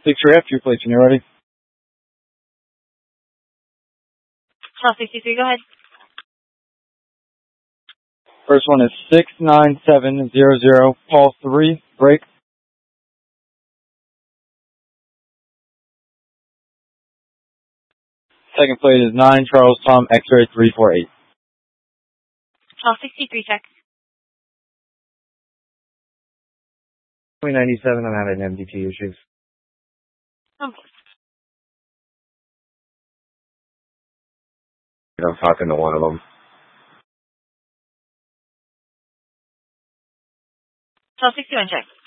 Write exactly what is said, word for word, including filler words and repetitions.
Victory F, your plates when you're ready. twelve sixty-three, go ahead. First one is six nine seven zero zero, Paul three, break. Second plate is nine Charles Tom X-ray three four eight. twelve sixty-three, check. twenty ninety-seven, I'm having M D T issues. Um, I'm talking to one of them. twelve sixty-one, check.